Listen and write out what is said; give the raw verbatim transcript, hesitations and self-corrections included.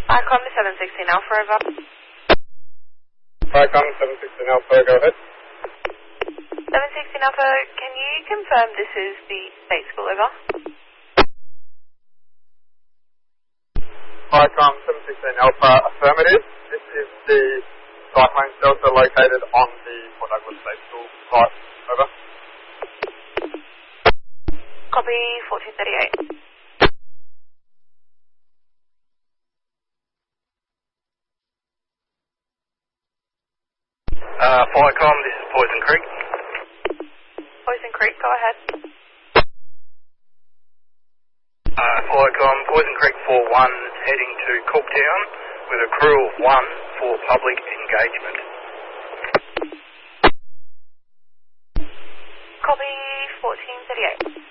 Icon seven sixteen Alpha, over. Icon seven sixteen Alpha, go ahead. seven sixteen Alpha, can you confirm this is the state school, over? Icon seven sixteen Alpha, affirmative. This is the Cyclone Shelter located on the Port Douglas State School site, over. Copy fourteen thirty-eight. Uh, Firecom, this is Poison Creek. Poison Creek, go ahead. Uh, Firecom, Poison Creek four one heading to Cooktown with a crew of one for public engagement. Copy fourteen thirty-eight.